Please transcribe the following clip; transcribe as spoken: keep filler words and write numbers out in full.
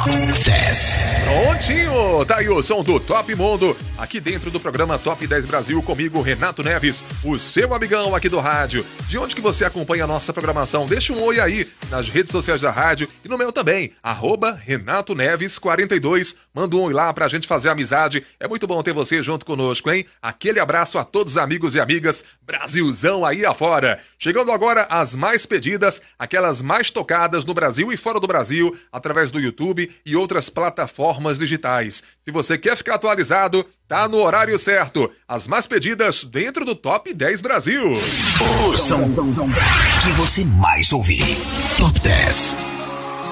Top dez. Prontinho, tá aí o som do Top Mundo, aqui dentro do programa Top dez Brasil, comigo, Renato Neves, o seu amigão aqui do rádio. De onde que você acompanha a nossa programação? Deixa um oi aí nas redes sociais da rádio e no meu também, arroba Renato Neves quarenta e dois. Manda um oi lá pra gente fazer amizade. É muito bom ter você junto conosco, hein? Aquele abraço a todos os amigos e amigas, Brasilzão aí afora. Chegando agora as mais pedidas, aquelas mais tocadas no Brasil e fora do Brasil, através do YouTube e outras plataformas digitais. Se você quer ficar atualizado, tá no horário certo. As mais pedidas dentro do Top dez Brasil. O som que você mais ouvir. Top dez.